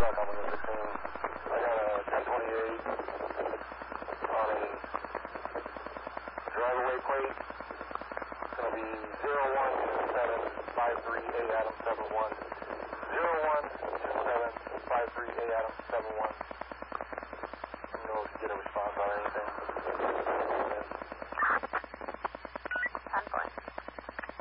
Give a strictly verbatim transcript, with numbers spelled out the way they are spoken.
truck on the sixteen. I got a ten twenty-eight on a driveway plate. It's going to be zero one two seven five three A Adam seven one. zero one two seven five three A Adam seven one. Let me know if you get a response on anything.